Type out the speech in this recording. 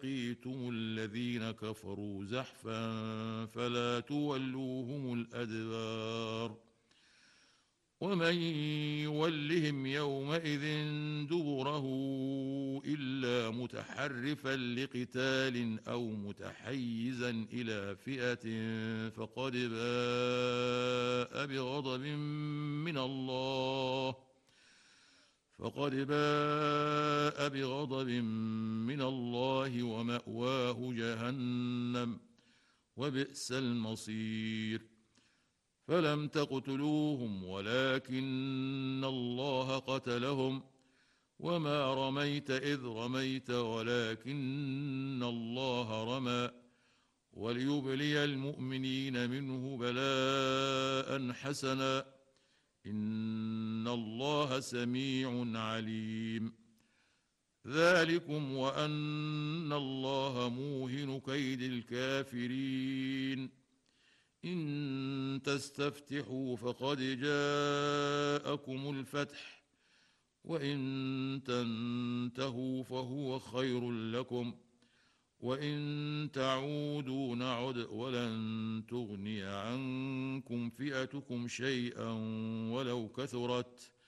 لقيتم الذين كفروا زحفا فلا تولوهم الأدبار ومن يولهم يومئذ دبره إلا متحرفا لقتال أو متحيزا إلى فئة فقد باء بغضب من الله ومأواه جهنم وبئس المصير فلم تقتلوهم ولكن الله قتلهم وما رميت إذ رميت ولكن الله رمى وليبلي المؤمنين منه بلاء حسنا إن الله سميع عليم ذلكم وأن الله موهن كيد الكافرين إن تستفتحوا فقد جاءكم الفتح وإن تنتهوا فهو خير لكم وإن تعودوا نعد ولن تغني عنكم فئتكم شيئا ولو كثرت